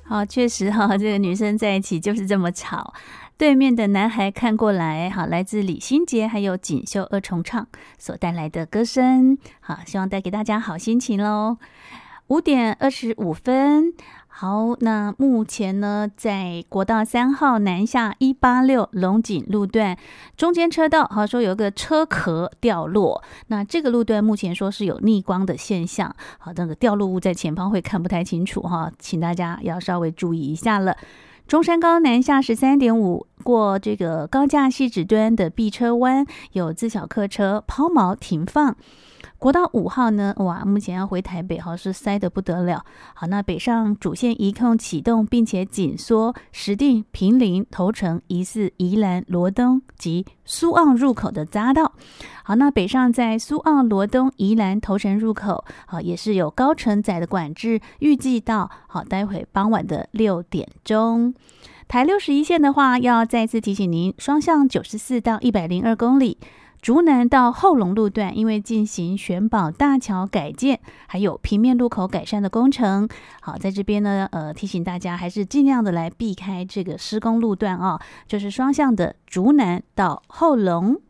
好，确实哈，这个女生在一起就是这么吵。对面的男孩看过来，好，来自李心洁还有锦绣二重唱所带来的歌声，好，希望带给大家好心情喽。5:25。好，那目前呢，在国道3号南下186龙井路段中间车道，好说有一个车壳掉落，那这个路段目前说是有逆光的现象，好，那个掉落物在前方会看不太清楚哈，请大家要稍微注意一下了。中山高南下13.5，过这个高架汐止端的 B 车弯，有自小客车抛锚停放。国道5号呢，哇，目前要回台北，好是塞得不得了。好，那北上主线一控启动，并且紧缩石碇、坪林、头城、疑似宜兰、罗东及苏澳入口的匝道。好，那北上在苏澳、罗东、宜兰、头城入口，好也是有高承载的管制，预计到好待会傍晚的6点钟。台61线的话，要再次提醒您，双向94到102公里。竹南到后龙路段，因为进行玄宝大桥改建，还有平面路口改善的工程，好，在这边呢，提醒大家还是尽量的来避开这个施工路段哦，就是双向的竹南到后龙。